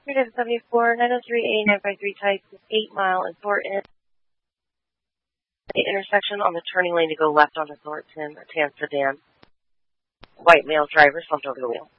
74, 903A, 953 type, 8 Mile in Thornton. The intersection on the turning lane to go left onto Thornton, a tan sedan. White male driver slumped over the wheel.